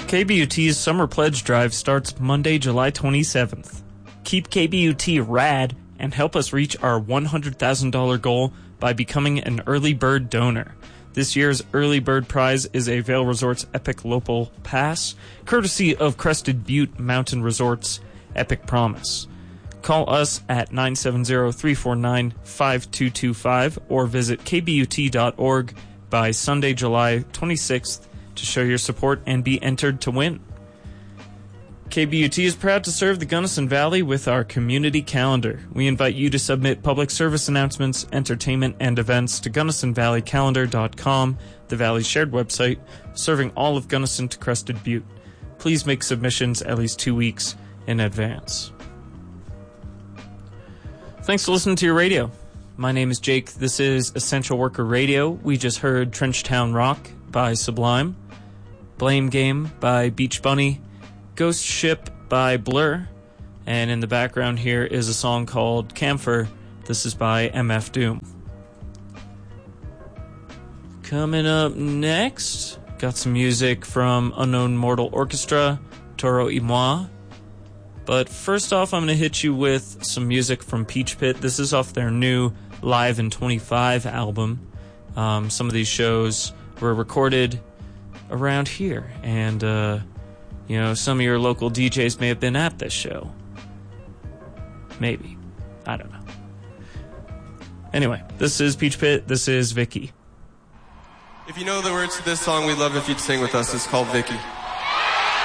KBUT's Summer Pledge Drive starts Monday, July 27th. Keep KBUT rad and help us reach our $100,000 goal by becoming an early bird donor. This year's early bird prize is a Vail Resorts Epic Local Pass, courtesy of Crested Butte Mountain Resorts Epic Promise. Call us at 970-349-5225 or visit kbut.org by Sunday, July 26th to show your support and be entered to win. KBUT is proud to serve the Gunnison Valley with our community calendar. We invite you to submit public service announcements, entertainment, and events to GunnisonValleyCalendar.com, the Valley's shared website, serving all of Gunnison to Crested Butte. Please make submissions at least 2 weeks in advance. Thanks for listening to your radio. My name is Jake. This is Essential Worker Radio. We just heard Trenchtown Rock by Sublime, Blame Game by Beach Bunny, Ghost Ship by Blur, and in the background here is a song called Camphor. This is by MF Doom. Coming up next, got some music from Unknown Mortal Orchestra, Toro y Moi. But first off, I'm going to hit you with some music from Peach Pit. This is off their new Live in 25 album. Some of these shows were recorded around here, and some of your local DJs may have been at this show. Maybe. I don't know. Anyway, this is Peach Pit. This is Vicky. If you know the words to this song, we'd love if you'd sing with us. It's called Vicky.